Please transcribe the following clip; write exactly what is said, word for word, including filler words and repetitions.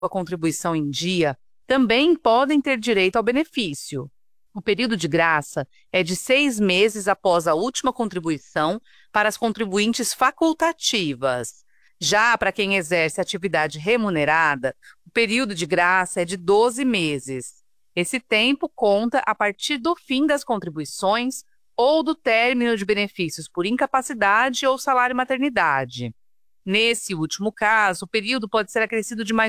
a contribuição em dia também podem ter direito ao benefício. O período de graça é de seis meses após a última contribuição para as contribuintes facultativas. Já para quem exerce atividade remunerada, o período de graça é de doze meses. Esse tempo conta a partir do fim das contribuições ou do término de benefícios por incapacidade ou salário-maternidade. Nesse último caso, o período pode ser acrescido de mais